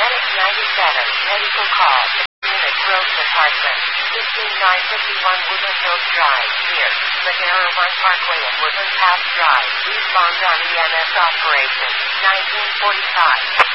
Medic 97, medical call. Unit Grove Department. 15951 Woodland Hills Drive, near Madera Run Parkway and Woodland Pass Drive. Respond on EMS operation. 1945.